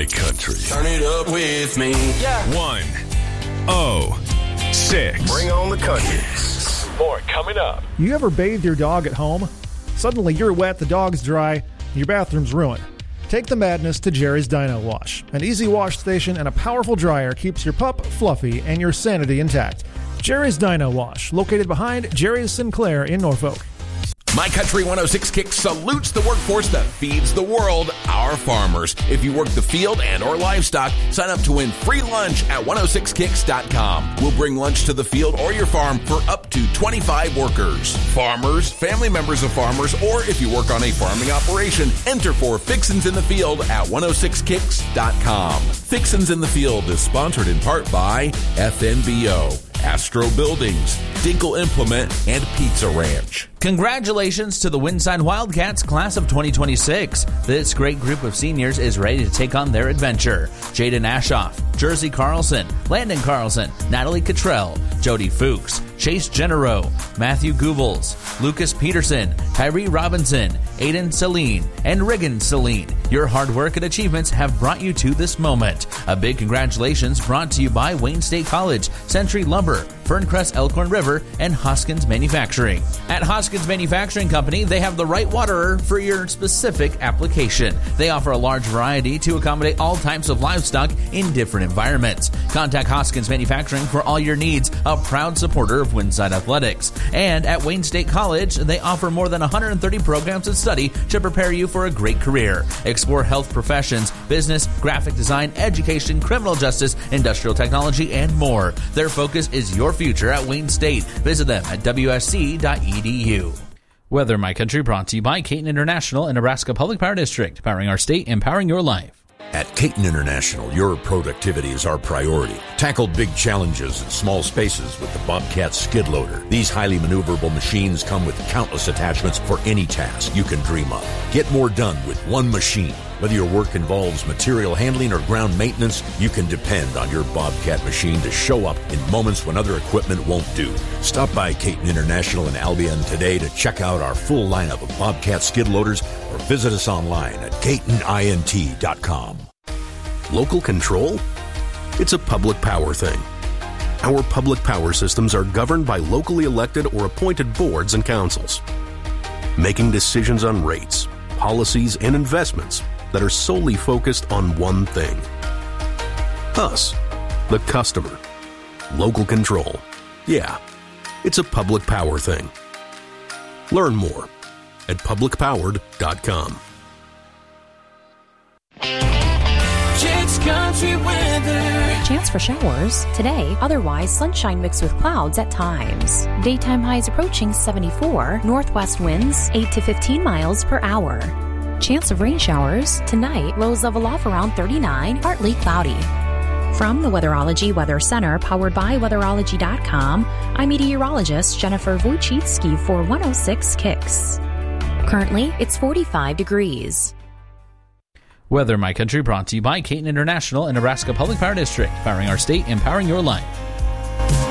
Country. Turn it up with me. Yeah. 106. Bring on the country. More coming up. You ever bathe your dog at home? Suddenly you're wet, the dog's dry, and your bathroom's ruined. Take the madness to Jerry's Dino Wash. An easy wash station and a powerful dryer keeps your pup fluffy and your sanity intact. Jerry's Dino Wash, located behind Jerry's Sinclair in Norfolk. My Country 106 Kick salutes the workforce that feeds the world, our farmers. If you work the field and or livestock, sign up to win free lunch at 106kicks.com. We'll bring lunch to the field or your farm for up to 25 workers. Farmers, family members of farmers, or if you work on a farming operation, enter for Fixins in the Field at 106kicks.com. Fixins in the Field is sponsored in part by FNBO, Astro Buildings, Dinkle Implement, and Pizza Ranch. Congratulations to the Windside Wildcats class of 2026. This great group of seniors is ready to take on their adventure. Jaden Ashoff, Jersey Carlson, Landon Carlson, Natalie Cottrell, Jody Fuchs, Chase Genero, Matthew Goebbels, Lucas Peterson, Tyree Robinson, Aiden Celine, and Riggin Celine. Your hard work and achievements have brought you to this moment. A big congratulations brought to you by Wayne State College, Century Lumber, Ferncrest Elkhorn River, and Hoskins Manufacturing. At Hoskins Manufacturing Company, they have the right waterer for your specific application. They offer a large variety to accommodate all types of livestock in different environments. Contact Hoskins Manufacturing for all your needs, a proud supporter of Windside Athletics. And at Wayne State College, they offer more than 130 programs of study to prepare you for a great career. Explore health professions, business, graphic design, education, criminal justice, industrial technology, and more. Their focus is your future at Wayne State. Visit them at wsc.edu. Weather, My Country, brought to you by Caton International and Nebraska Public Power District, powering our state, empowering your life. At Caton International, your productivity is our priority. Tackle big challenges in small spaces with the Bobcat skid loader. These highly maneuverable machines come with countless attachments for any task you can dream of. Get more done with one machine. Whether your work involves material handling or ground maintenance, you can depend on your Bobcat machine to show up in moments when other equipment won't do. Stop by Caton International in Albion today to check out our full lineup of Bobcat skid loaders or visit us online at CatonINT.com. Local control? It's a public power thing. Our public power systems are governed by locally elected or appointed boards and councils, making decisions on rates, policies, and investments that are solely focused on one thing. Us, the customer. Local control. Yeah, it's a public power thing. Learn more at publicpowered.com. Jake's Country Weather. Chance for showers today, otherwise sunshine mixed with clouds at times. Daytime highs approaching 74, northwest winds 8 to 15 miles per hour. Chance of rain showers tonight, lows level off around 39, partly cloudy. From the Weatherology Weather Center, powered by Weatherology.com, I'm meteorologist Jennifer Wojcicki for 106 Kicks. Currently, it's 45 degrees. Weather, My Country, brought to you by Caton International and Nebraska Public Power District, powering our state, empowering your life.